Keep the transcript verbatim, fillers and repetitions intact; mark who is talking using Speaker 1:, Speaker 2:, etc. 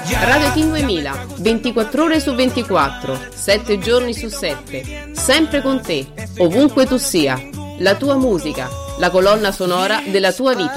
Speaker 1: Radio Team duemila, ventiquattro ore su ventiquattro, sette giorni su sette, sempre con te, ovunque tu sia. La tua musica, la colonna sonora della tua vita.